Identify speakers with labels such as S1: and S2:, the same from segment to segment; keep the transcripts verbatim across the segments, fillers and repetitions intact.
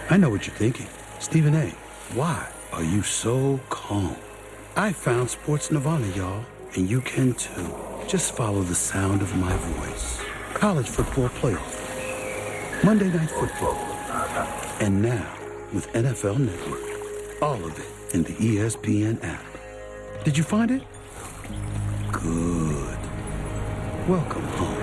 S1: I know what you're thinking. Stephen A., why are you so calm? I found Sports Nirvana, y'all, and you can too. Just follow the sound of my voice. College football playoff, Monday Night Football, and now with N F L Network. All of it in the E S P N app. Did you find it? Good. Welcome home.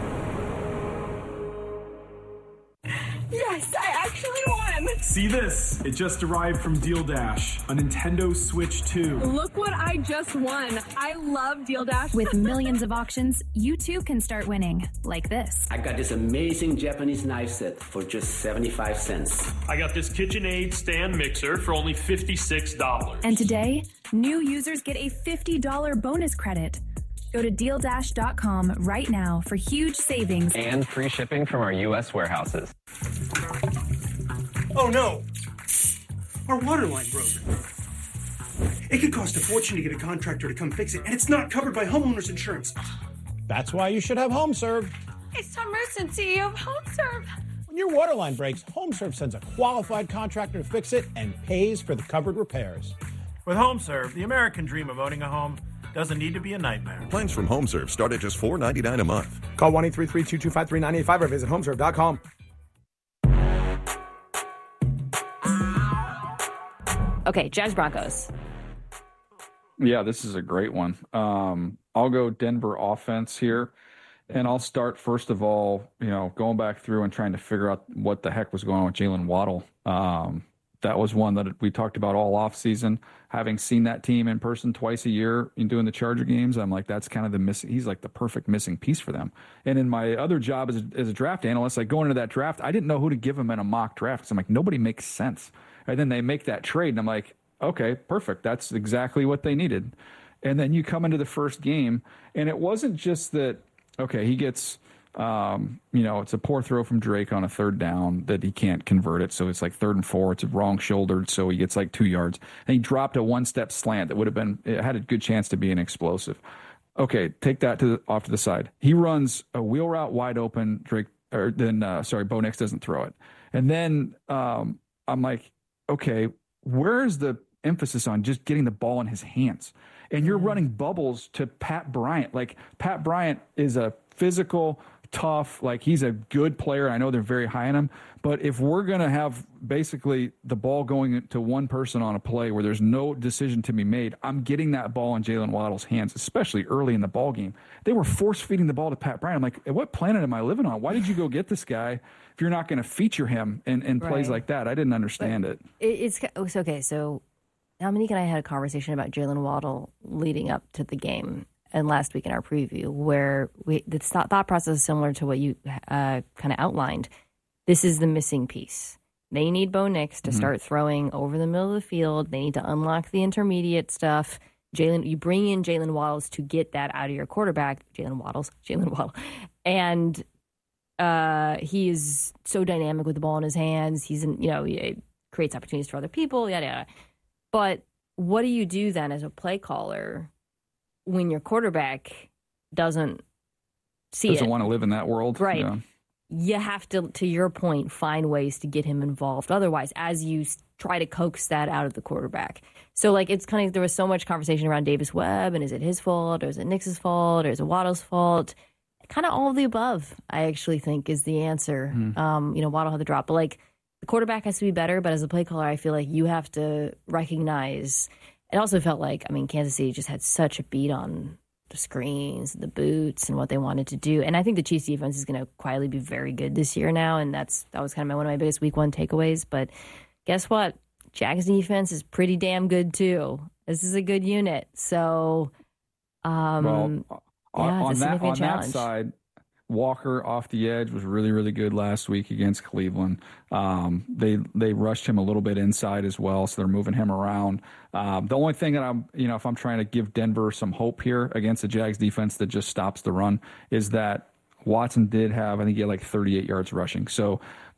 S2: Yes, I actually won!
S3: See this? It just arrived from Deal Dash, a Nintendo Switch two.
S2: Look what I just won. I love Deal Dash.
S4: With millions of auctions, you too can start winning, like this.
S5: I got this amazing Japanese knife set for just seventy-five cents.
S6: I got this KitchenAid stand mixer for only fifty-six dollars.
S4: And today, new users get a fifty dollars bonus credit. Go to deal dash dot com right now for huge savings
S7: and free shipping from our U S warehouses.
S8: Oh no! Our water line broke. It could cost a fortune to get a contractor to come fix it, and it's not covered by homeowners insurance.
S9: That's why you should have HomeServe.
S2: It's Tom Merson, C E O of HomeServe.
S9: When your water line breaks, HomeServe sends a qualified contractor to fix it and pays for the covered repairs.
S10: With HomeServe, the American dream of owning a home doesn't need to be a nightmare.
S11: Plans from HomeServe start at just four dollars and ninety-nine cents a month.
S12: Call one eight three three, two two five, three nine eight five or visit homeserve dot com.
S13: Okay, Jags Broncos.
S14: Yeah, this is a great one. Um, I'll go Denver offense here. And I'll start, first of all, you know, going back through and trying to figure out what the heck was going on with Jalen Waddle. Um, that was one that we talked about all offseason. Having seen that team in person twice a year in doing the Charger games, I'm like, that's kind of the missing. He's like the perfect missing piece for them. And in my other job as a, as a draft analyst, like going into that draft, I didn't know who to give him in a mock draft because I'm like, nobody makes sense. And then they make that trade, and I'm like, okay, perfect. That's exactly what they needed. And then you come into the first game, and it wasn't just that, okay, he gets, um, you know, it's a poor throw from Drake on a third down that he can't convert it. So it's like third and four. It's a wrong shouldered, so he gets like two yards. And he dropped a one-step slant that would have been, it had a good chance to be an explosive. Okay, take that to the, off to the side. He runs a wheel route wide open. Drake, or then, uh, sorry, Bo Nix doesn't throw it. And then um, I'm like, okay, where's the emphasis on just getting the ball in his hands? And you're running bubbles to Pat Bryant. Like, Pat Bryant is a physical, tough, like, he's a good player. I know they're very high on him. But if we're going to have basically the ball going to one person on a play where there's no decision to be made, I'm getting that ball in Jalen Waddle's hands, especially early in the ball game. They were force-feeding the ball to Pat Bryant. I'm like, what planet am I living on? Why did you go get this guy if you're not going to feature him in, in plays
S13: Right.
S14: like that? I didn't understand
S13: But
S14: it.
S13: It's, it's okay. So Dominique and I had a conversation about Jalen Waddle leading up to the game and last week in our preview, where we the thought, thought process is similar to what you uh, kind of outlined. This is the missing piece. They need Bo Nix to mm-hmm. start throwing over the middle of the field. They need to unlock the intermediate stuff. Jalen, you bring in Jalen Waddles to get that out of your quarterback. Jalen Waddles, Jalen Waddle, and uh, he is so dynamic with the ball in his hands. He's in, you know, he creates opportunities for other people. Yada yada. But what do you do then as a play caller when your quarterback doesn't see
S14: Doesn't
S13: it?
S14: want to live in that world.
S13: Right.
S14: Yeah.
S13: You have to, to your point, find ways to get him involved. Otherwise, as you try to coax that out of the quarterback. So, like, it's kind of, there was so much conversation around Davis Webb, and is it his fault, or is it Nix's fault, or is it Waddle's fault? Kind of all of the above, I actually think, is the answer. Mm. Um, you know, Waddle had the drop. But, like, the quarterback has to be better, but as a play caller, I feel like you have to recognize. It also felt like, I mean, Kansas City just had such a beat on the screens, the boots, and what they wanted to do. And I think the Chiefs defense is going to quietly be very good this year now, and that's that was kind of my, one of my biggest week one takeaways. But guess what? Jags defense is pretty damn good, too. This is a good unit. So, um,
S14: well, on,
S13: yeah,
S14: on,
S13: it's a
S14: that,
S13: significant
S14: on
S13: challenge.
S14: that side, Walker off the edge was really, really good last week against Cleveland. Um, they they rushed him a little bit inside as well, so they're moving him around. Um, the only thing that I'm, you know, if I'm trying to give Denver some hope here against the Jags defense that just stops the run, is that Watson did have, I think he had like thirty-eight yards rushing. So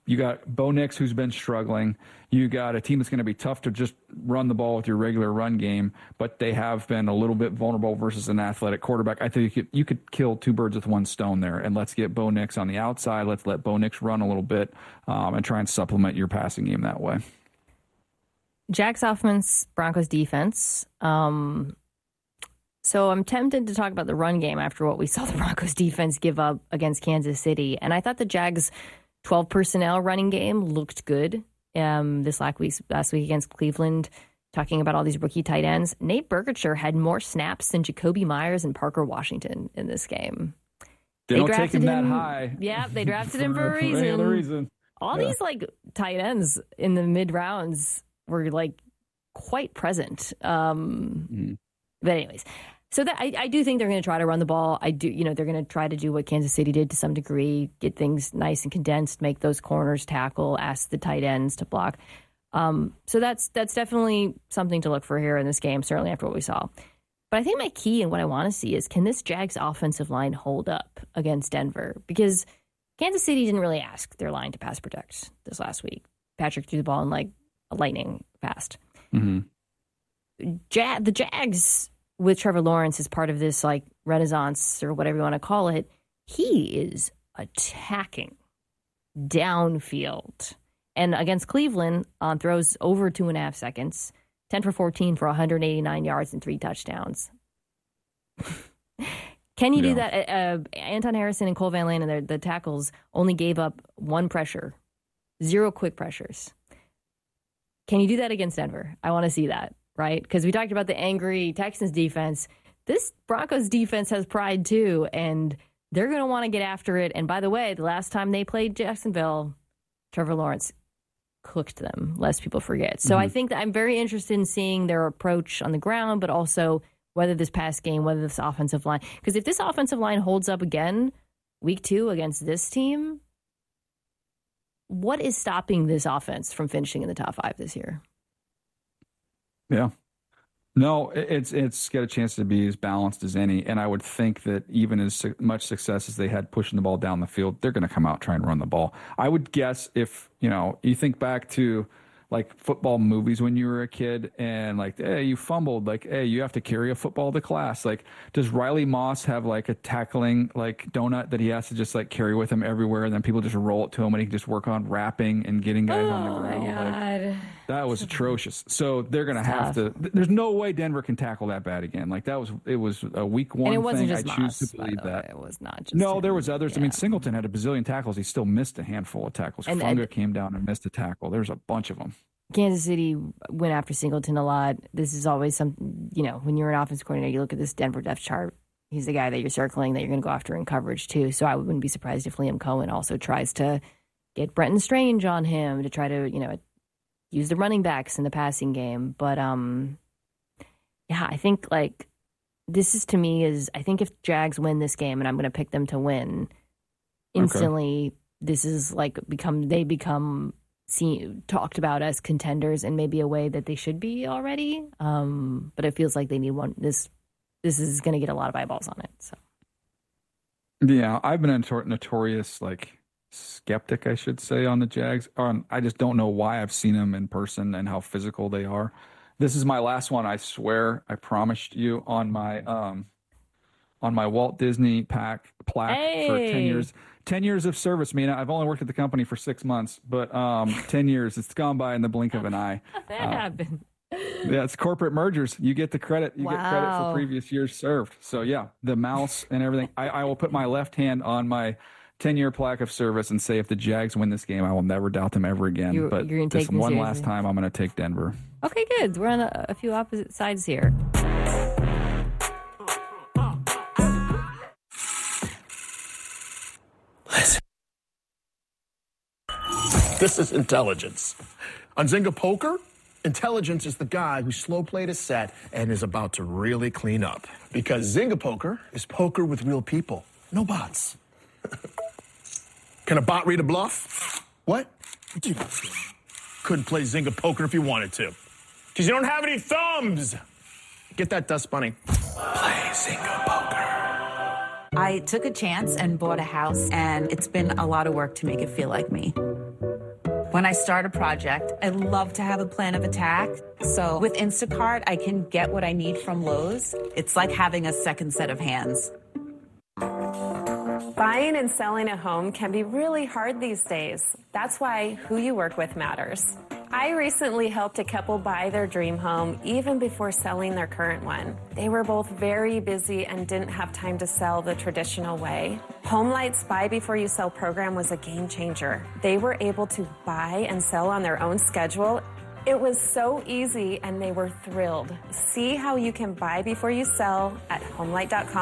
S14: you got Bo Nix, who's been struggling. You got a team that's going to be tough to just run the ball with your regular run game, but they have been a little bit vulnerable versus an athletic quarterback. I think you could, you could kill two birds with one stone there, and let's get Bo Nix on the outside. Let's let Bo Nix run a little bit um, and try and supplement your passing game that way.
S13: Jags offense, Broncos defense. Um, so I'm tempted to talk about the run game after what we saw the Broncos defense give up against Kansas City. And I thought the Jags' twelve personnel running game looked good um, this last week, last week against Cleveland, talking about all these rookie tight ends. Nate Bergershire had more snaps than Jacoby Myers and Parker Washington in this game.
S14: They, they don't take him, him that high.
S13: Yeah, they drafted him for a reason.
S14: For any other reason.
S13: All yeah. these like tight ends in the mid rounds were like quite present. Um, mm. But anyways, so that I, I do think they're going to try to run the ball. I do, you know, they're going to try to do what Kansas City did to some degree, get things nice and condensed, make those corners tackle, ask the tight ends to block. Um, so that's that's definitely something to look for here in this game, certainly after what we saw. But I think my key and what I want to see is, can this Jags offensive line hold up against Denver? Because Kansas City didn't really ask their line to pass protect this last week. Patrick threw the ball in like lightning fast.
S14: Mm-hmm.
S13: Ja- the Jags with Trevor Lawrence as part of this like renaissance or whatever you want to call it, he is attacking downfield. And against Cleveland on throws over two and a half seconds, ten for fourteen for one hundred eighty-nine yards and three touchdowns. Can you yeah. do that? Uh, Anton Harrison and Cole Van Lannon, the tackles, only gave up one pressure, zero quick pressures. Can you do that against Denver? I want to see that, right? Because we talked about the angry Texans defense. This Broncos defense has pride too, and they're going to want to get after it. And by the way, the last time they played Jacksonville, Trevor Lawrence cooked them, lest people forget. So mm-hmm. I think that I'm very interested in seeing their approach on the ground, but also whether this pass game, whether this offensive line. Because if this offensive line holds up again week two against this team, what is stopping this offense from finishing in the top five this year?
S14: Yeah. No, it's it's got a chance to be as balanced as any. And I would think that even as much success as they had pushing the ball down the field, they're going to come out try and run the ball. I would guess if, you know, you think back to like football movies when you were a kid and like, hey, you fumbled, like, hey, you have to carry a football to class. Like, does Riley Moss have like a tackling like donut that he has to just like carry with him everywhere, and then people just roll it to him and he can just work on wrapping and getting guys oh on the ground?
S13: My God.
S14: Like, that was atrocious. So they're gonna have to. There's no way Denver can tackle that bad again. Like that was it was a week one
S13: and it wasn't
S14: thing.
S13: Just
S14: I choose
S13: Moss,
S14: to believe that
S13: it was not just
S14: no.
S13: him.
S14: There was others.
S13: Yeah.
S14: I mean, Singleton had a bazillion tackles. He still missed a handful of tackles. And, Funga and, came down and missed a tackle. There's a bunch of them.
S13: Kansas City went after Singleton a lot. This is always some, you know, when you're an offense coordinator, you look at this Denver depth chart. He's the guy that you're circling that you're going to go after in coverage too. So I wouldn't be surprised if Liam Cohen also tries to get Brenton Strange on him to try to, you know, use the running backs in the passing game. But um, yeah, I think like this is to me is I think if Jags win this game and I'm going to pick them to win instantly, okay. This is like become they become. Seen, talked about as contenders in maybe a way that they should be already, um, but it feels like they need one. This this is going to get a lot of eyeballs on it. So,
S14: yeah, I've been a notor- notorious like skeptic, I should say, on the Jags. Um, I just don't know why I've seen them in person and how physical they are. This is my last one. I swear, I promised you on my um, on my Walt Disney pack plaque
S13: hey.
S14: for ten years. ten years of service, Mina. I've only worked at the company for six months, but um, ten years. It's gone by in the blink of an eye.
S13: that
S14: uh,
S13: happened.
S14: Yeah, it's corporate mergers. You get the credit. You
S13: wow.
S14: get credit for previous years served. So, yeah, the mouse and everything. I, I will put my left hand on my ten-year plaque of service and say if the Jags win this game, I will never doubt them ever again.
S13: You're,
S14: but
S13: you're
S14: this one
S13: seriously.
S14: last time, I'm going to take Denver.
S13: Okay, good. We're on a, a few opposite sides here.
S15: Listen. This is intelligence. On Zynga Poker, intelligence is the guy who slow played a set and is about to really clean up. Because Zynga Poker is poker with real people, no bots. Can a bot read a bluff? What? You couldn't play Zynga Poker if you wanted to. Because you don't have any thumbs. Get that, Dust Bunny. Play Zynga Poker.
S16: I took a chance and bought a house, and it's been a lot of work to make it feel like me. When I start a project, I love to have a plan of attack. So with Instacart, I can get what I need from Lowe's. It's like having a second set of hands.
S17: Buying and selling a home can be really hard these days. That's why who you work with matters. I recently helped a couple buy their dream home even before selling their current one. They were both very busy and didn't have time to sell the traditional way. HomeLight's Buy Before You Sell program was a game changer. They were able to buy and sell on their own schedule. It was so easy and they were thrilled. See how you can buy before you sell at homelight dot com.